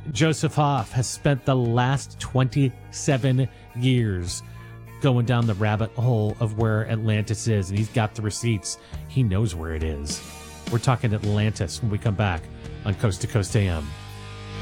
Joseph Hoff has spent the last 27 years going down the rabbit hole of where Atlantis is, and he's got the receipts. He knows where it is. We're talking Atlantis when we come back on Coast to Coast AM.